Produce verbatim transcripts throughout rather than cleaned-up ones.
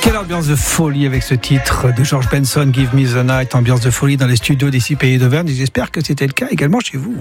Quelle ambiance de folie avec ce titre de George Benson, Give Me the Night, ambiance de folie dans les studios d'ici Pays d'Auvergne, et j'espère que c'était le cas également chez vous.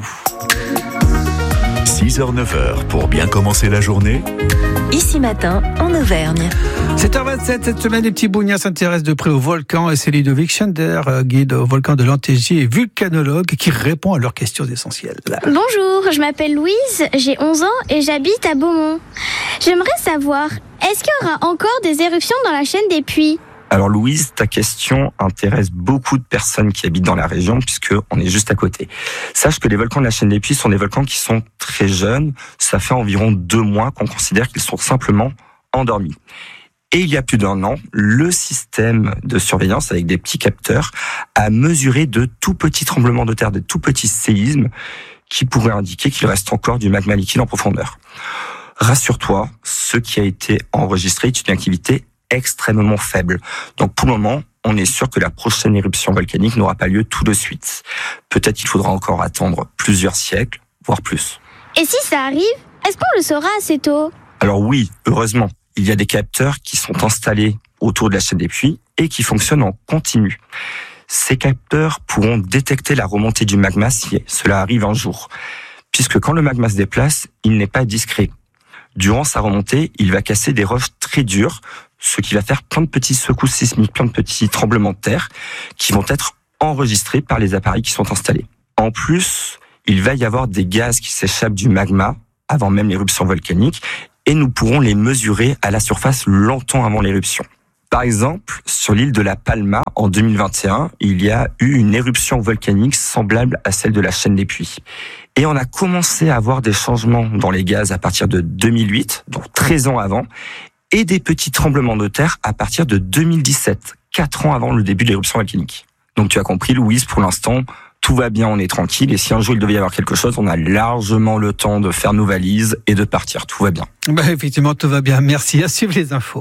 six heures neuf heures pour bien commencer la journée. Ici Matin, en Auvergne. sept heures vingt-sept, cette semaine, les petits bougnats s'intéressent de près au volcan et c'est Ludovic Schender, guide au volcan de l'Antégie et vulcanologue, qui répond à leurs questions essentielles. Bonjour, je m'appelle Louise, j'ai onze ans et j'habite à Beaumont. J'aimerais savoir, est-ce qu'il y aura encore des éruptions dans la chaîne des Puys ? Alors Louise, ta question intéresse beaucoup de personnes qui habitent dans la région puisqu'on est juste à côté. Sache que les volcans de la chaîne des Puys sont des volcans qui sont très jeunes. Ça fait environ deux mois qu'on considère qu'ils sont simplement endormis. Et il y a plus d'un an, le système de surveillance avec des petits capteurs a mesuré de tout petits tremblements de terre, de tout petits séismes qui pourraient indiquer qu'il reste encore du magma liquide en profondeur. Rassure-toi, ce qui a été enregistré est une activité extrêmement faible. Donc pour le moment, on est sûr que la prochaine éruption volcanique n'aura pas lieu tout de suite. Peut-être qu'il faudra encore attendre plusieurs siècles, voire plus. Et si ça arrive, est-ce qu'on le saura assez tôt ? Alors oui, heureusement, il y a des capteurs qui sont installés autour de la chaîne des Puys et qui fonctionnent en continu. Ces capteurs pourront détecter la remontée du magma si cela arrive un jour. Puisque quand le magma se déplace, il n'est pas discret. Durant sa remontée, il va casser des roches très dures, ce qui va faire plein de petits secousses sismiques, plein de petits tremblements de terre qui vont être enregistrés par les appareils qui sont installés. En plus, il va y avoir des gaz qui s'échappent du magma avant même l'éruption volcanique et nous pourrons les mesurer à la surface longtemps avant l'éruption. Par exemple, sur l'île de La Palma, en deux mille vingt et un, il y a eu une éruption volcanique semblable à celle de la chaîne des Puys. Et on a commencé à avoir des changements dans les gaz à partir de deux mille huit, donc treize ans avant, et des petits tremblements de terre à partir de deux mille dix-sept, quatre ans avant le début de l'éruption volcanique. Donc tu as compris, Louise, pour l'instant, tout va bien, on est tranquille, et si un jour il devait y avoir quelque chose, on a largement le temps de faire nos valises et de partir, tout va bien. Bah, effectivement, tout va bien, merci, à suivre les infos.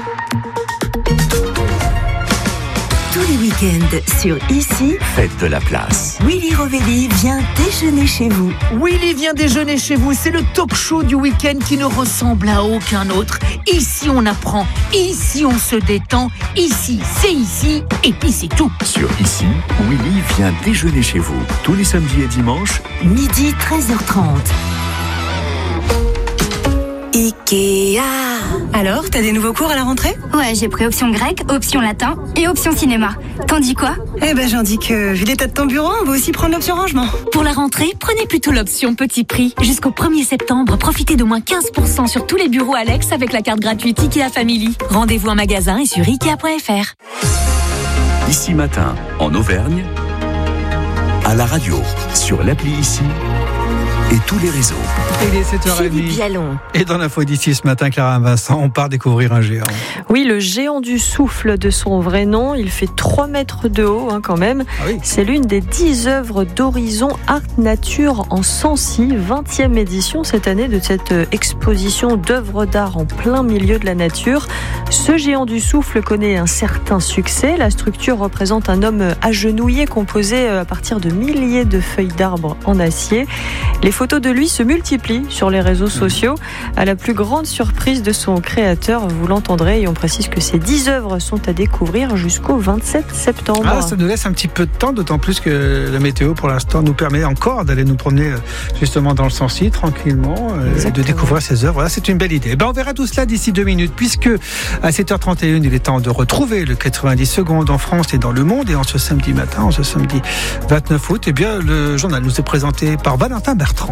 Tous les week-ends sur Ici, Faites de la place. Willy Rovelli vient déjeuner chez vous. Willy vient déjeuner chez vous, c'est le talk show du week-end qui ne ressemble à aucun autre. Ici on apprend, ici on se détend, ici c'est ici, et puis c'est tout. Sur Ici, Willy vient déjeuner chez vous. Tous les samedis et dimanches, Midi treize heures trente. Ikea. Alors, t'as des nouveaux cours à la rentrée ? Ouais, j'ai pris option grec, option latin et option cinéma. T'en dis quoi ? Eh ben, j'en dis que, vu l'état de ton bureau, on va aussi prendre l'option rangement. Pour la rentrée, prenez plutôt l'option petit prix. Jusqu'au premier septembre, profitez de moins quinze pour cent sur tous les bureaux Alex avec la carte gratuite Ikea Family. Rendez-vous en magasin et sur ikea point f r. Ici Matin, en Auvergne, à la radio, sur l'appli Ici et tous les réseaux. Il est sept heures trente. Et dans l'info d'ici ce matin, Clara Vincent, on part découvrir un géant. Oui, le géant du souffle de son vrai nom. Il fait trois mètres de haut hein, quand même. Ah oui. C'est l'une des dix œuvres d'Horizon Art Nature en Sancy, vingtième édition cette année de cette exposition d'œuvres d'art en plein milieu de la nature. Ce géant du souffle connaît un certain succès. La structure représente un homme agenouillé composé à partir de milliers de feuilles d'arbres en acier. Les photos de lui se multiplient sur les réseaux sociaux, à la plus grande surprise de son créateur, vous l'entendrez, et on précise que ces dix œuvres sont à découvrir jusqu'au vingt-sept septembre. Ah, ça nous laisse un petit peu de temps, d'autant plus que la météo pour l'instant nous permet encore d'aller nous promener justement dans le Sancy tranquillement et de découvrir ces œuvres. Là, c'est une belle idée. Ben, on verra tout cela d'ici deux minutes, puisque à sept heures trente et une, il est temps de retrouver le quatre-vingt-dix secondes en France et dans le monde. Et en ce samedi matin, en ce samedi vingt-neuf août, eh bien, le journal nous est présenté par Valentin Bertrand.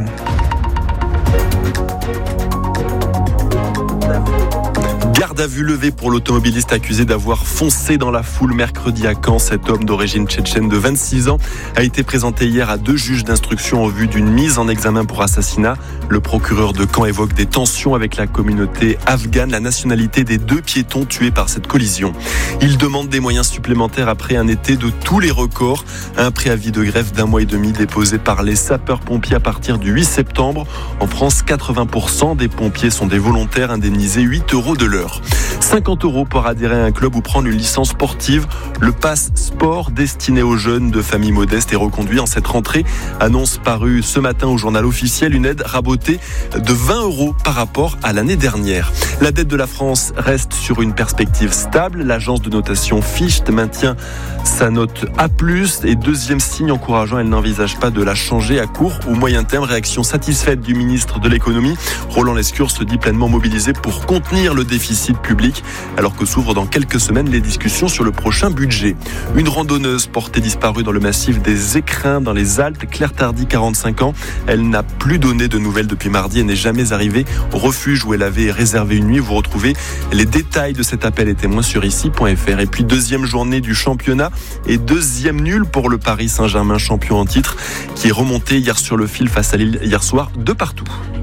Garde à vue levée pour l'automobiliste accusé d'avoir foncé dans la foule mercredi à Caen. Cet homme d'origine tchétchène de vingt-six ans a été présenté hier à deux juges d'instruction en vue d'une mise en examen pour assassinat. Le procureur de Caen évoque des tensions avec la communauté afghane, la nationalité des deux piétons tués par cette collision. Il demande des moyens supplémentaires après un été de tous les records. Un préavis de grève d'un mois et demi déposé par les sapeurs-pompiers à partir du huit septembre. En France, quatre-vingts pour cent des pompiers sont des volontaires indemnisés huit euros de l'heure. heures. cinquante euros pour adhérer à un club ou prendre une licence sportive. Le pass sport destiné aux jeunes de familles modestes est reconduit en cette rentrée. Annonce parue ce matin au journal officiel, une aide rabotée de vingt euros par rapport à l'année dernière. La dette de la France reste sur une perspective stable. L'agence de notation Fichte maintient sa note A plus, et deuxième signe encourageant, elle n'envisage pas de la changer à court ou moyen terme. Réaction satisfaite du ministre de l'économie. Roland Lescure se dit pleinement mobilisé pour contenir le déficit public, alors que s'ouvrent dans quelques semaines les discussions sur le prochain budget. Une randonneuse portée disparue dans le massif des Écrins dans les Alpes, Claire Tardy, quarante-cinq ans. Elle n'a plus donné de nouvelles depuis mardi et n'est jamais arrivée au refuge où elle avait réservé une nuit. Vous retrouvez les détails de cet appel et témoins sur ici point f r. Et puis deuxième journée du championnat et deuxième nul pour le Paris Saint-Germain, champion en titre, qui est remonté hier sur le fil face à Lille hier soir de partout.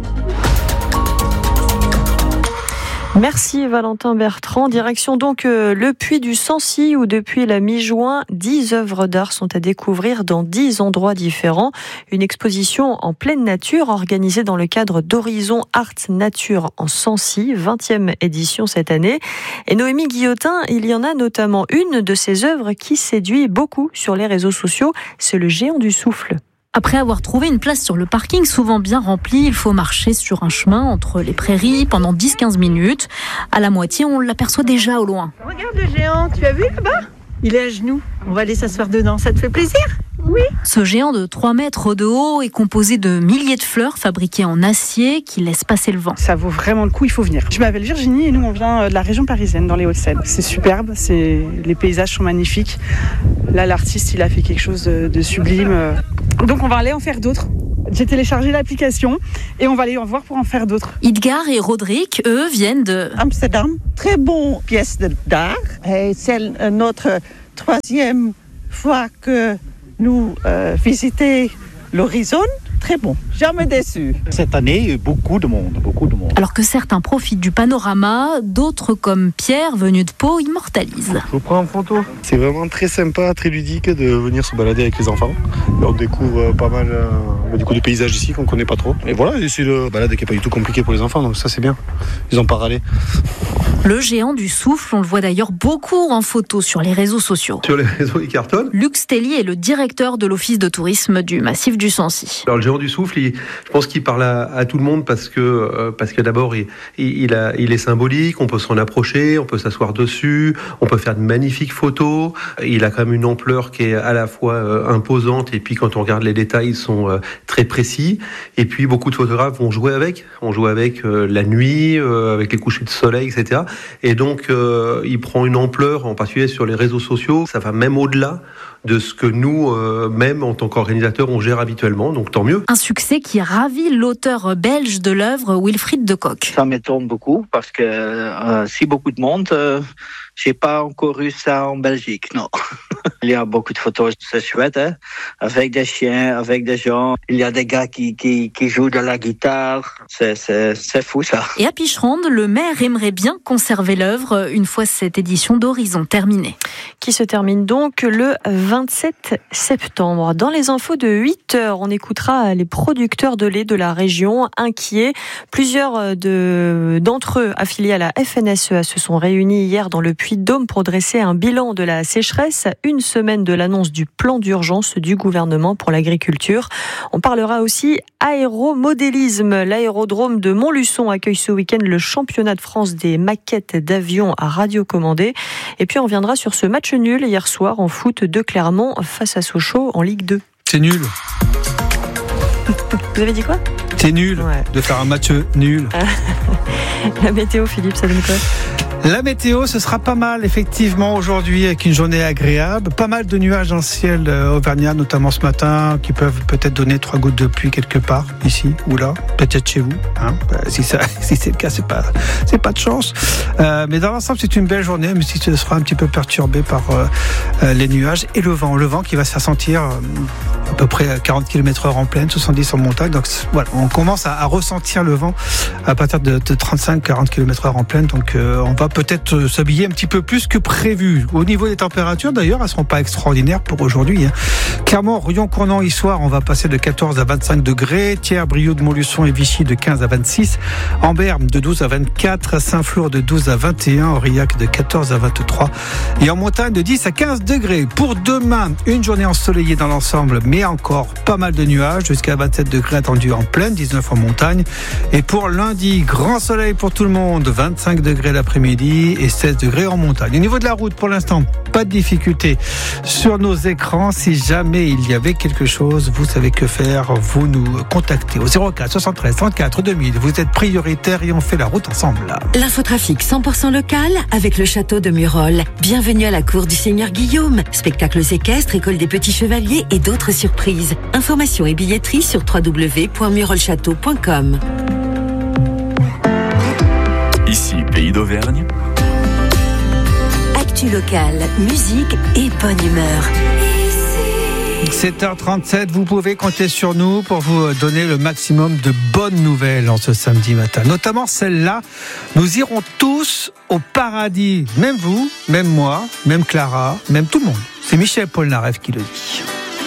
Merci Valentin Bertrand. Direction donc euh, le Puy du Sancy où depuis la mi-juin, dix œuvres d'art sont à découvrir dans dix endroits différents. Une exposition en pleine nature organisée dans le cadre d'Horizon Art Nature en Sancy, vingtième édition cette année. Et Noémie Guillotin, il y en a notamment une de ces œuvres qui séduit beaucoup sur les réseaux sociaux, c'est le géant du souffle. Après avoir trouvé une place sur le parking souvent bien rempli, il faut marcher sur un chemin entre les prairies pendant dix à quinze minutes. À la moitié, on l'aperçoit déjà au loin. Regarde le géant, tu as vu là-bas ? Il est à genoux. On va aller s'asseoir dedans, ça te fait plaisir ? Oui. Ce géant de trois mètres de haut est composé de milliers de fleurs fabriquées en acier qui laissent passer le vent. Ça vaut vraiment le coup, il faut venir. Je m'appelle Virginie et nous on vient de la région parisienne, dans les Hauts-de-Seine. C'est superbe, c'est... les paysages sont magnifiques. Là, l'artiste, il a fait quelque chose de, de sublime. Donc on va aller en faire d'autres. J'ai téléchargé l'application et on va aller en voir pour en faire d'autres. Edgar et Roderick, eux, viennent de Amsterdam. Très bon pièce d'art. Et c'est notre troisième fois que nous euh, visitons l'horizon. Très bon, jamais déçu. Cette année, beaucoup de monde, beaucoup de monde. Alors que certains profitent du panorama, d'autres comme Pierre, venu de Pau, immortalisent. Je vous prends en photo. C'est vraiment très sympa, très ludique de venir se balader avec les enfants. On découvre pas mal euh, du coup, de paysages ici qu'on ne connaît pas trop. Et voilà, c'est une balade qui n'est pas du tout compliquée pour les enfants, donc ça c'est bien. Ils n'ont pas râlé. Le géant du souffle, on le voit d'ailleurs beaucoup en photo sur les réseaux sociaux. Sur les réseaux, il cartonne. Luc Stelly est le directeur de l'office de tourisme du massif du Sancy. Alors le géant du souffle, il, je pense qu'il parle à, à tout le monde parce que, euh, parce que d'abord, il, il, a, il est symbolique, on peut s'en approcher, on peut s'asseoir dessus, on peut faire de magnifiques photos. Il a quand même une ampleur qui est à la fois euh, imposante et puis quand on regarde les détails, ils sont euh, très précis. Et puis beaucoup de photographes vont jouer avec, on joue avec euh, la nuit, euh, avec les couchers de soleil, et cetera. Et donc, euh, il prend une ampleur, en particulier sur les réseaux sociaux. Ça va même au-delà de ce que nous, euh, même en tant qu'organisateurs, on gère habituellement. Donc, tant mieux. Un succès qui ravit l'auteur belge de l'œuvre, Wilfried de Cock. Ça m'étonne beaucoup parce que euh, si beaucoup de monde, euh, j'ai pas encore eu ça en Belgique, non. Il y a beaucoup de photos, c'est chouette, hein, avec des chiens, avec des gens. Il y a des gars qui, qui, qui jouent de la guitare. C'est, c'est, c'est fou, ça. Et à Picherande, le maire aimerait bien conserver l'œuvre une fois cette édition d'Horizon terminée. Qui se termine donc le vingt-sept septembre. Dans les infos de huit heures, on écoutera les producteurs de lait de la région inquiets. Plusieurs de, d'entre eux, affiliés à la F N S E A, se sont réunis hier dans le Puy-de-Dôme pour dresser un bilan de la sécheresse. Une semaine de l'annonce du plan d'urgence du gouvernement pour l'agriculture. On parlera aussi aéromodélisme. L'aérodrome de Montluçon accueille ce week-end le championnat de France des maquettes d'avions à radiocommandé. Et puis on reviendra sur ce match nul hier soir en foot de Clermont face à Sochaux en Ligue deux. C'est nul. Vous avez dit quoi ? C'est nul ouais. de faire un match nul. La météo, Philippe, ça donne quoi ? La météo, ce sera pas mal, effectivement, aujourd'hui, avec une journée agréable. Pas mal de nuages dans le ciel auvergnat, notamment ce matin, qui peuvent peut-être donner trois gouttes de pluie quelque part, ici ou là, peut-être chez vous. Hein. Si, ça, si c'est le cas, c'est pas, c'est pas de chance. Euh, mais dans l'ensemble, c'est une belle journée, même si ce sera un petit peu perturbé par euh, les nuages et le vent. Le vent qui va se faire sentir... Euh, à peu près quarante kilomètres heure en plaine, soixante-dix en montagne. Donc voilà, on commence à, à ressentir le vent à partir de, de trente-cinq à quarante kilomètres heure en plaine. Donc euh, on va peut-être s'habiller un petit peu plus que prévu. Au niveau des températures, d'ailleurs, elles ne seront pas extraordinaires pour aujourd'hui. Hein. Clairement, Rion-Cournon, Issoire, on va passer de quatorze à vingt-cinq degrés. Thiers, Brioude, Montluçon et Vichy de quinze à vingt-six. Amberme de douze à vingt-quatre. Saint-Flour de douze à vingt et un. Aurillac de quatorze à vingt-trois. Et en montagne de dix à quinze degrés. Pour demain, une journée ensoleillée dans l'ensemble, mais encore pas mal de nuages, jusqu'à vingt-sept degrés attendus en plaine, dix-neuf en montagne. Et pour lundi, grand soleil pour tout le monde, vingt-cinq degrés l'après-midi et seize degrés en montagne. Au niveau de la route, pour l'instant, pas de difficulté sur nos écrans. Si jamais il y avait quelque chose, vous savez que faire, vous nous contactez au zéro quatre soixante-treize trente-quatre deux mille. Vous êtes prioritaire et on fait la route ensemble. L'infotrafic cent pour cent local avec le château de Murol. Bienvenue à la cour du Seigneur Guillaume. Spectacles équestres, école des petits chevaliers et d'autres surprises. Informations et billetterie sur w w w point murolchâteau point com. Ici, Pays d'Auvergne. Actu locale, musique et bonne humeur. sept heures trente-sept, vous pouvez compter sur nous pour vous donner le maximum de bonnes nouvelles en ce samedi matin. Notamment celle-là, nous irons tous au paradis. Même vous, même moi, même Clara, même tout le monde. C'est Michel Polnareff qui le dit.